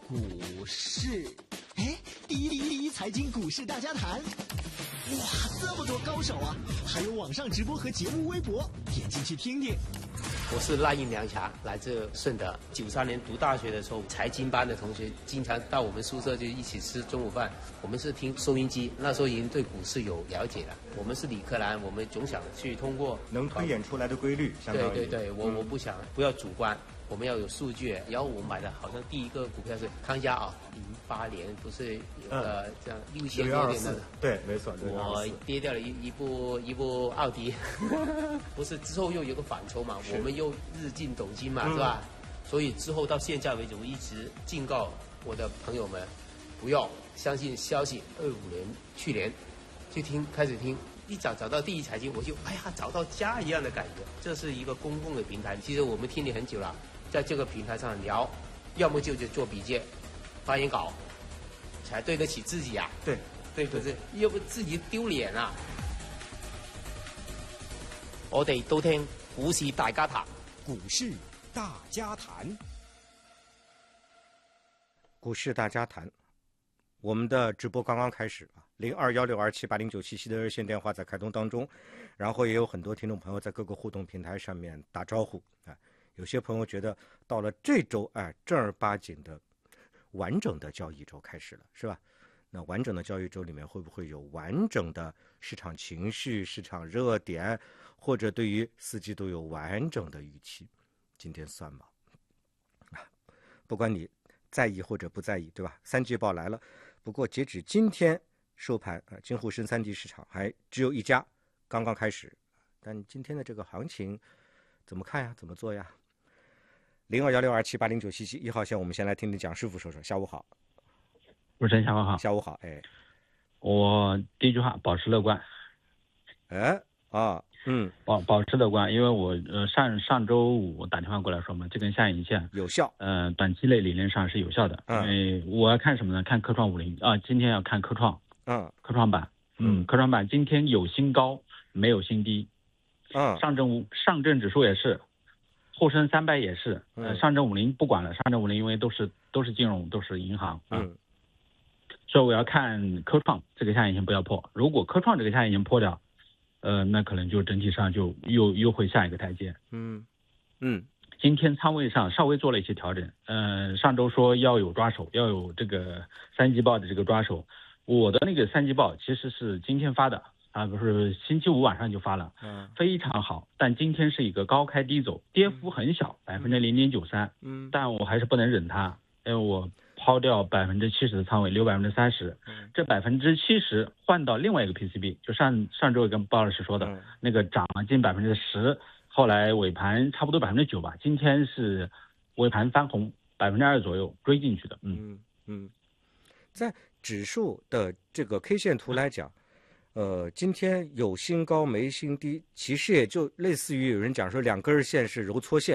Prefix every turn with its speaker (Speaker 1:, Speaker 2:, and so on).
Speaker 1: 股市，哎，第一财经股市大家谈，哇，这么多高手啊！还有网上直播和节目微博，点进去听听。
Speaker 2: 我是赖印良强，来自顺德。93年读大学的时候，财经班的同学经常到我们宿舍就一起吃中午饭。我们是听收音机，那时候已经对股市有了解了。我们是理科男，我们总想去通过
Speaker 3: 能推演出来的规律，相当于
Speaker 2: 对，我不要主观。我们要有数据，然后我买的好像第一个股票是康佳啊，08年不是有个这样6000多点的，
Speaker 3: 对，没错。
Speaker 2: 我跌掉了一部奥迪，不是之后又有个反抽嘛，我们又日进斗金嘛，是吧？所以之后到现在为止，我一直警告我的朋友们，不要相信消息。25年去年去开始听。一找到第一财经，我就找到家一样的感觉。这是一个公共的平台，其实我们听你很久了，在这个平台上聊，要么就做笔记、发言稿，才对得起自己啊。对不对？要不自己丢脸啊！我哋都聽股市大家談，
Speaker 1: 股市大家談，
Speaker 3: 股市大家談。我们的直播刚刚开始啊，0216278097的热线电话在开通当中，然后也有很多听众朋友在各个互动平台上面打招呼啊。有些朋友觉得到了这周正儿八经的完整的交易周开始了，是吧？那完整的交易周里面会不会有完整的市场情绪、市场热点，或者对于四季都有完整的预期？今天算吧，不管你在意或者不在意，对吧？三季报来了。不过截止今天收盘京沪深3地市场还只有一家刚刚开始，但今天的这个行情怎么看呀？怎么做呀？021627809771号线，我们先来听听蒋师傅说说。下午好。
Speaker 4: 主持人下午好。
Speaker 3: 下午好。
Speaker 4: 我第一句话保持乐观。保持乐观，因为我上周五打电话过来说嘛，这根下影线
Speaker 3: 有效，
Speaker 4: 短期内理论上是有效的。因为我要看什么呢？看科创50啊，今天要看科创，科创板，科创板今天有新高没有新低，上证指数也是，沪深300也是，上证50不管了，上证50因为都是金融，都是银行，所以我要看科创这个下影线不要破，如果科创这个下影线破掉。那可能就整体上就又会下一个台阶。今天仓位上稍微做了一些调整。上周说要有抓手，要有这个三季报的这个抓手。我的那个三季报其实是今天发的啊，不是星期五晚上就发了，非常好。但今天是一个高开低走，跌幅很小，0.93%。但我还是不能忍它，因为我抛掉70%的仓位，留30%，这70%换到另外一个 PCB， 就上周跟鲍老师说的，那个涨了近10%，后来尾盘差不多9%吧，今天是尾盘翻红2%左右追进去的。
Speaker 3: 在指数的这个 K 线图来讲，今天有新高没新低，其实也就类似于有人讲说2根线是揉搓线。